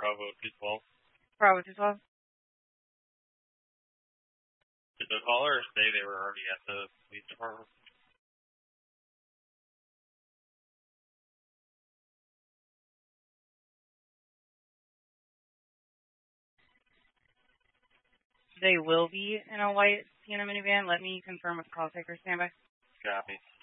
Bravo 212. Bravo 212. Did the caller say they were already at the police department? They will be in a white Sienna minivan. Let me confirm with the call taker. Stand by. Copy.